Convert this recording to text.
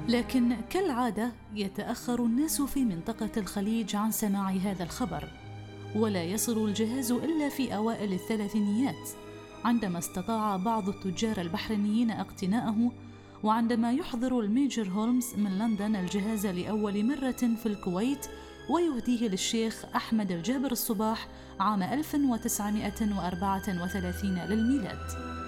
لكن كالعادة يتأخر الناس في منطقة الخليج عن سماع هذا الخبر، ولا يصل الجهاز إلا في أوائل الثلاثينيات، عندما استطاع بعض التجار البحرينيين اقتناءه، وعندما يحضر الميجر هولمز من لندن الجهاز لأول مرة في الكويت ويهديه للشيخ أحمد الجابر الصباح عام 1934 للميلاد.